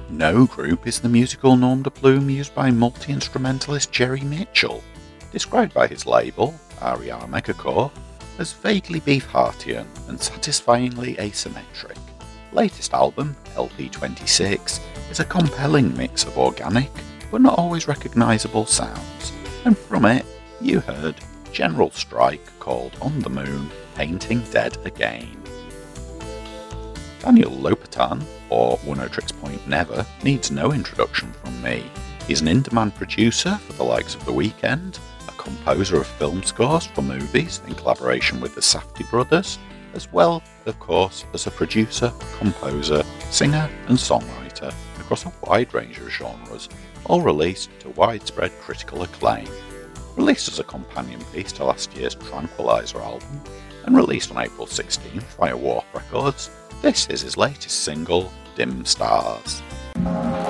No group is the musical nom de plume used by multi-instrumentalist Jerry Mitchell, described by his label, RER Megacore, as vaguely Beefheartian and satisfyingly asymmetric. Latest album, LP26, is a compelling mix of organic, but not always recognisable sounds, and from it, you heard General Strike called On the Moon, Painting Dead Again. Daniel Lopatin, or Oneohtrix Point Never, needs no introduction from me. He's an in-demand producer for the likes of The Weeknd, a composer of film scores for movies in collaboration with the Safdie brothers, as well, of course, as a producer, composer, singer and songwriter across a wide range of genres, all released to widespread critical acclaim. Released as a companion piece to last year's Tranquilizer album, and released on April 16th via Warp Records, this is his latest single, Dim Stars.